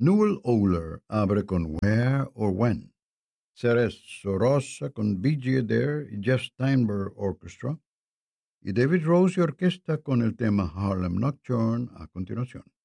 Newell Oler abre con Where or When. Ceres Sorosa con B.G. Adair y Jeff Steinberg Orchestra. Y David Rose y Orquesta con el tema Harlem Nocturne a continuación.